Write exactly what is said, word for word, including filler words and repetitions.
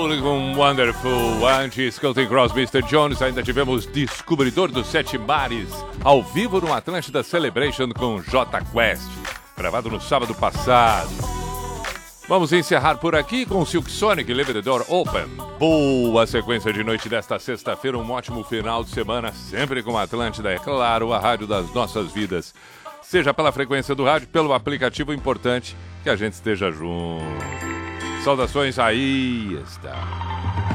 Com Wonderful, antes Counting Cross, mister Jones, ainda tivemos Descobridor dos Sete Mares, ao vivo no Atlântida Celebration com J Quest, gravado no sábado passado. Vamos encerrar por aqui com Silk Sonic, Leave the Door Open. Boa sequência de noite desta sexta-feira, um ótimo final de semana, sempre com a Atlântida, é claro, a rádio das nossas vidas. Seja pela frequência do rádio, pelo aplicativo, importante que a gente esteja junto. Saudações, aí está.